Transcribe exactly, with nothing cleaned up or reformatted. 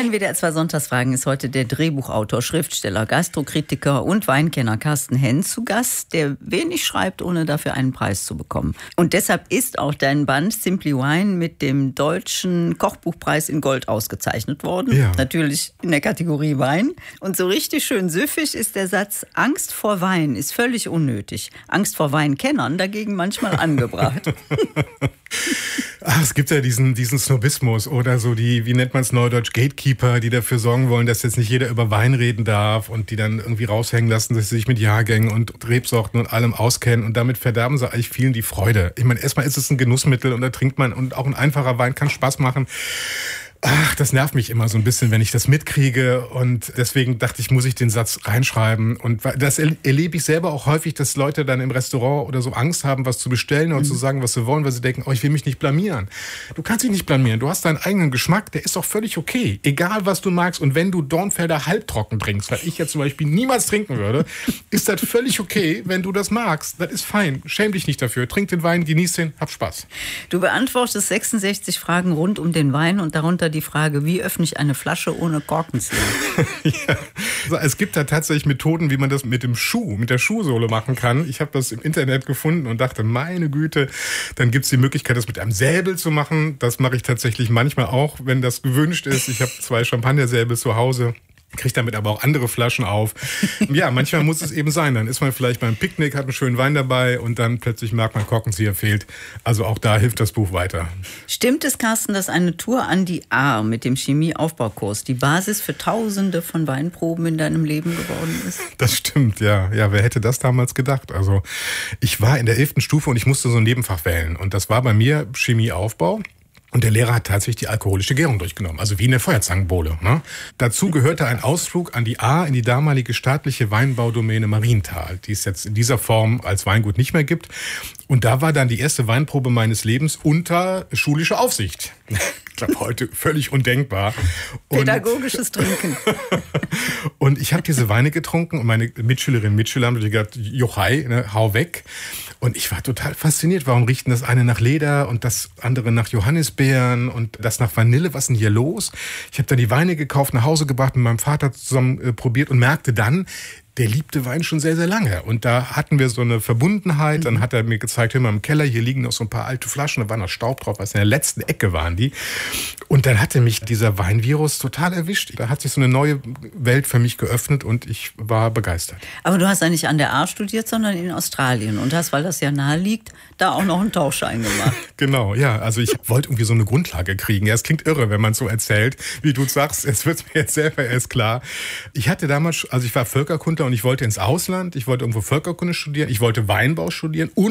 meinen W D R zwei Sonntagsfragen ist heute der Drehbuchautor, Schriftsteller, Gastrokritiker und Weinkenner Carsten Henn zu Gast, der wenig schreibt, ohne dafür einen Preis zu bekommen. Und deshalb ist auch dein Band Simply Wine mit dem Deutschen Kochbuchpreis in Gold ausgezeichnet worden. Ja. Natürlich in der Kategorie Wein. Und so richtig schön süffig ist der Satz: Angst vor Wein ist völlig unnötig. Angst vor Weinkennern dagegen manchmal angebracht. Ach, es gibt ja diesen, diesen Snobismus oder so die, wie nennt man es neudeutsch, Gatekeeper, die dafür sorgen wollen, dass jetzt nicht jeder über Wein reden darf und die dann irgendwie raushängen lassen, dass sie sich mit Jahrgängen und Rebsorten und allem auskennen und damit verderben sie eigentlich vielen die Freude. Ich meine, erstmal ist es ein Genussmittel und da trinkt man und auch ein einfacher Wein kann Spaß machen. Ach, das nervt mich immer so ein bisschen, wenn ich das mitkriege und deswegen dachte ich, muss ich den Satz reinschreiben und das erlebe ich selber auch häufig, dass Leute dann im Restaurant oder so Angst haben, was zu bestellen oder mhm. zu sagen, was sie wollen, weil sie denken, oh, ich will mich nicht blamieren. Du kannst dich nicht blamieren, du hast deinen eigenen Geschmack, der ist auch völlig okay, egal was du magst und wenn du Dornfelder halbtrocken trinkst, weil ich ja zum Beispiel niemals trinken würde, ist das völlig okay, wenn du das magst, das ist fein, schäm dich nicht dafür, trink den Wein, genieß den, hab Spaß. Du beantwortest sechsundsechzig Fragen rund um den Wein und darunter die Frage, wie öffne ich eine Flasche ohne Korkenzieher? Ja. Also es gibt da tatsächlich Methoden, wie man das mit dem Schuh, mit der Schuhsohle machen kann. Ich habe das im Internet gefunden und dachte, meine Güte, dann gibt es die Möglichkeit, das mit einem Säbel zu machen. Das mache ich tatsächlich manchmal auch, wenn das gewünscht ist. Ich habe zwei Champagnersäbel zu Hause. Kriegt damit aber auch andere Flaschen auf. Ja, manchmal muss es eben sein. Dann ist man vielleicht beim Picknick, hat einen schönen Wein dabei und dann plötzlich merkt man, Korkenzieher fehlt. Also auch da hilft das Buch weiter. Stimmt es, Carsten, dass eine Tour an die Ahr mit dem Chemieaufbaukurs die Basis für Tausende von Weinproben in deinem Leben geworden ist? Das stimmt, ja. Ja, wer hätte das damals gedacht? Also ich war in der elften Stufe und ich musste so ein Nebenfach wählen. Und das war bei mir Chemieaufbau. Und der Lehrer hat tatsächlich die alkoholische Gärung durchgenommen, also wie in der Feuerzangenbowle. Ne? Dazu gehörte ein Ausflug an die Ahr in die damalige staatliche Weinbaudomäne Marienthal, die es jetzt in dieser Form als Weingut nicht mehr gibt. Und da war dann die erste Weinprobe meines Lebens unter schulischer Aufsicht. Ich glaube, heute völlig undenkbar. Und pädagogisches Trinken. Und ich habe diese Weine getrunken und meine Mitschülerinnen und Mitschüler haben gesagt, Jochai, ne, hau weg. Und ich war total fasziniert. Warum riecht denn das eine nach Leder und das andere nach Johannisbeeren und das nach Vanille? Was ist denn hier los? Ich habe dann die Weine gekauft, nach Hause gebracht, mit meinem Vater zusammen äh, probiert und merkte dann, der liebte Wein schon sehr, sehr lange. Und da hatten wir so eine Verbundenheit. Dann hat er mir gezeigt, hör mal, im Keller, hier liegen noch so ein paar alte Flaschen, da war noch Staub drauf, was in der letzten Ecke waren die. Und dann hatte mich dieser Weinvirus total erwischt. Da hat sich so eine neue Welt für mich geöffnet und ich war begeistert. Aber du hast ja nicht an der Ahr studiert, sondern in Australien und hast, weil das ja nahe liegt, da auch noch einen Tauchschein gemacht. Genau, ja. Also ich wollte irgendwie so eine Grundlage kriegen. Ja, es klingt irre, wenn man so erzählt, wie du sagst. Es wird mir jetzt selber erst klar. Ich hatte damals, also ich war Völkerkundler und ich wollte ins Ausland. Ich wollte irgendwo Völkerkunde studieren. Ich wollte Weinbau studieren und